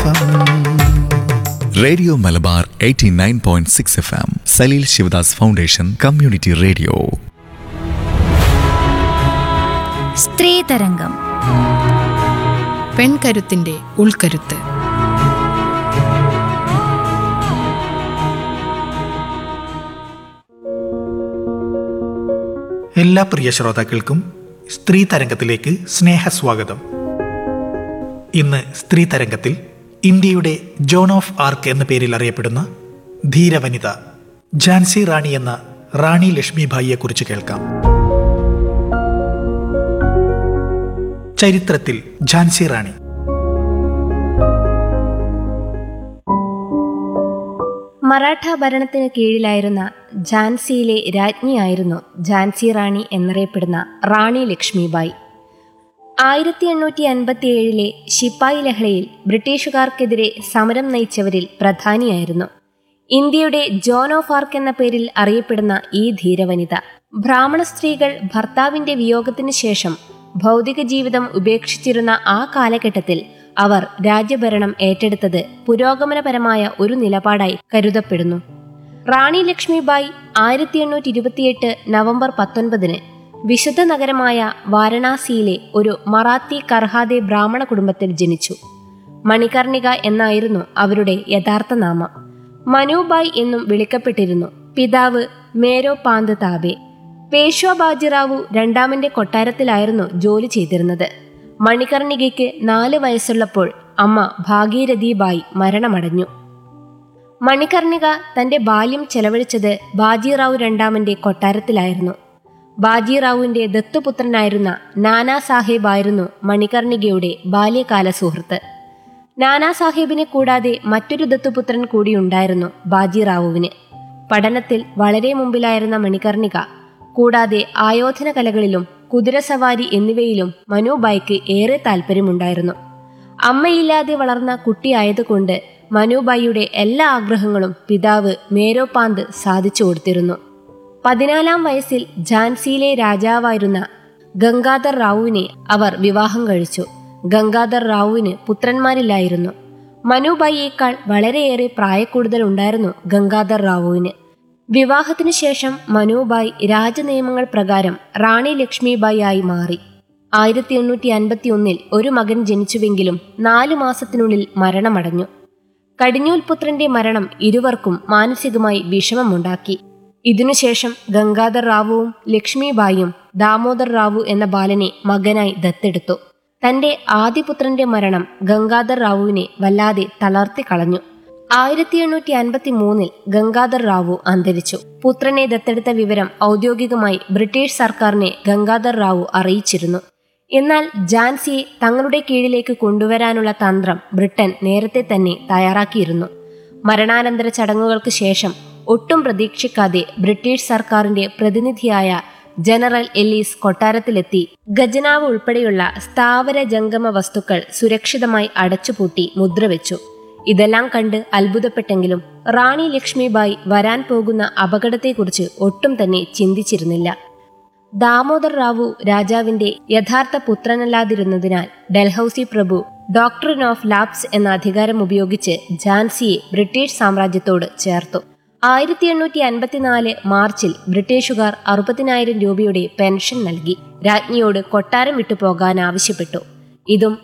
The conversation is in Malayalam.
FM. Radio Malabar 89.6 FM Saleel Sivadas foundation community radio. സ്ത്രീതരംഗം. പെൺകരുത്തിന്റെ ഉൾക്കരുത്ത്. എല്ലാ പ്രിയ ശ്രോതാക്കൾക്കും സ്ത്രീ തരംഗത്തിലേക്ക് സ്നേഹസ്വാഗതം. ഇന്ന് സ്ത്രീ തരംഗത്തിൽ ഇന്ത്യയുടെ ജോൺ ഓഫ് ആർക്ക് എന്ന പേരിൽ അറിയപ്പെടുന്ന ധീരവനിത ഝാൻസി റാണി എന്ന റാണി ലക്ഷ്മിഭായിയെ കുറിച്ച് കേൾക്കാം. ചരിത്രത്തിൽ ഝാൻസി റാണി. മറാഠ ഭരണത്തിന് കീഴിലായിരുന്ന ഝാൻസിയിലെ രാജ്ഞിയായിരുന്നു ഝാൻസി റാണി എന്നറിയപ്പെടുന്ന റാണി ലക്ഷ്മിബായി. 1857 ശിപ്പായി ലഹളയിൽ ബ്രിട്ടീഷുകാർക്കെതിരെ സമരം നയിച്ചവരിൽ പ്രധാനിയായിരുന്നു. ഇന്ത്യയുടെ ജോൺ ഓഫ് ആർക്ക് എന്ന പേരിൽ അറിയപ്പെടുന്ന ഈ ധീരവനിത ബ്രാഹ്മണ സ്ത്രീകൾ ഭർത്താവിന്റെ വിയോഗത്തിനു ശേഷം ഭൗതിക ജീവിതം ഉപേക്ഷിച്ചിരുന്ന ആ കാലഘട്ടത്തിൽ അവർ രാജ്യഭരണം ഏറ്റെടുത്തത് പുരോഗമനപരമായ ഒരു നിലപാടായി കരുതപ്പെടുന്നു. റാണി ലക്ഷ്മിബായി 1828 നവംബർ 19 വിശുദ്ധ നഗരമായ വാരണാസിയിലെ ഒരു മറാത്തി കർഹാദെ ബ്രാഹ്മണ കുടുംബത്തിൽ ജനിച്ചു. മണികർണിക എന്നായിരുന്നു അവരുടെ യഥാർത്ഥ നാമം. മനുബായ് എന്നും വിളിക്കപ്പെട്ടിരുന്നു. പിതാവ് മേരോ പാന്ത് താബെ. പേഷ്വാ ബാജിറാവു രണ്ടാമന്റെ കൊട്ടാരത്തിലായിരുന്നു ജോലി ചെയ്തിരുന്നത്. മണികർണികയ്ക്ക് 4 വയസ്സുള്ളപ്പോൾ അമ്മ ഭാഗീരഥിബായി മരണമടഞ്ഞു. മണികർണിക തന്റെ ബാല്യം ചെലവഴിച്ചത് ബാജിറാവു രണ്ടാമന്റെ കൊട്ടാരത്തിലായിരുന്നു. ബാജിറാവുവിന്റെ ദത്തുപുത്രനായിരുന്ന നാനാ സാഹേബ് ആയിരുന്നു മണികർണികയുടെ ബാല്യകാല സുഹൃത്ത്. നാനാ സാഹേബിനെ കൂടാതെ മറ്റൊരു ദത്തുപുത്രൻ കൂടിയുണ്ടായിരുന്നു ബാജിറാവുവിന്. പഠനത്തിൽ വളരെ മുമ്പിലായിരുന്ന മണികർണിക കൂടാതെ ആയോധന കലകളിലും കുതിരസവാരി എന്നിവയിലും മനുബായിക്ക് ഏറെ താല്പര്യമുണ്ടായിരുന്നു. അമ്മയില്ലാതെ വളർന്ന കുട്ടിയായതുകൊണ്ട് മനുബായിയുടെ എല്ലാ ആഗ്രഹങ്ങളും പിതാവ് മേരോപാന്ത് സാധിച്ചു കൊടുത്തിരുന്നു. 14-ാം വയസ്സിൽ ഝാൻസിയിലെ രാജാവായിരുന്ന ഗംഗാധർ റാവുവിനെ അവർ വിവാഹം കഴിച്ചു. ഗംഗാധർ റാവുവിന് പുത്രന്മാരില്ലായിരുന്നു. മനുബായിയേക്കാൾ വളരെയേറെ പ്രായക്കൂടുതൽ ഉണ്ടായിരുന്നു ഗംഗാധർ റാവുവിന്. വിവാഹത്തിനു ശേഷം മനുബായി രാജനിയമങ്ങൾ പ്രകാരം റാണി ലക്ഷ്മിബായി ആയി മാറി. 1851 ഒരു മകൻ ജനിച്ചുവെങ്കിലും 4 മാസത്തിനുള്ളിൽ മരണമടഞ്ഞു. കടിഞ്ഞൂൽ പുത്രന്റെ മരണം ഇരുവർക്കും മാനസികമായി വിഷമമുണ്ടാക്കി. ഇതിനുശേഷം ഗംഗാധർ റാവുവും ലക്ഷ്മിബായിയും ദാമോദർ റാവു എന്ന ബാലനെ മകനായി ദത്തെടുത്തു. തന്റെ ആദ്യപുത്രന്റെ മരണം ഗംഗാധർ റാവുവിനെ വല്ലാതെ തളർത്തി കളഞ്ഞു. 1853 ഗംഗാധർ റാവു അന്തരിച്ചു. പുത്രനെ ദത്തെടുത്ത വിവരം ഔദ്യോഗികമായി ബ്രിട്ടീഷ് സർക്കാരിനെ ഗംഗാധർ റാവു അറിയിച്ചിരുന്നു. എന്നാൽ ഝാൻസിയെ തങ്ങളുടെ കീഴിലേക്ക് കൊണ്ടുവരാനുള്ള തന്ത്രം ബ്രിട്ടൻ നേരത്തെ തന്നെ തയ്യാറാക്കിയിരുന്നു. മരണാനന്തര ചടങ്ങുകൾക്ക് ശേഷം ഒട്ടും പ്രതീക്ഷിക്കാതെ ബ്രിട്ടീഷ് സർക്കാരിന്റെ പ്രതിനിധിയായ ജനറൽ എല്ലീസ് കൊട്ടാരത്തിലെത്തി ഖജനാവ് ഉൾപ്പെടെയുള്ള സ്ഥാവര ജംഗമ വസ്തുക്കൾ സുരക്ഷിതമായി അടച്ചുപൂട്ടി മുദ്രവെച്ചു. ഇതെല്ലാം കണ്ട് അത്ഭുതപ്പെട്ടെങ്കിലും റാണി ലക്ഷ്മിബായി വരാൻ പോകുന്ന അപകടത്തെക്കുറിച്ച് ഒട്ടും തന്നെ ചിന്തിച്ചിരുന്നില്ല. ദാമോദർ റാവു രാജാവിന്റെ യഥാർത്ഥ പുത്രനല്ലാതിരുന്നതിനാൽ Dalhousie Prabhu doctrine of lapse എന്ന അധികാരം ഉപയോഗിച്ച് ഝാൻസിയെ ബ്രിട്ടീഷ് സാമ്രാജ്യത്തോട് ചേർത്തു. 1854 മാർച്ചിൽ ബ്രിട്ടീഷുകാർ 60,000 രൂപയുടെ പെൻഷൻ നൽകി രാജ്ഞിയോട് കൊട്ടാരം വിട്ടുപോകാൻ ആവശ്യപ്പെട്ടു. ഇതും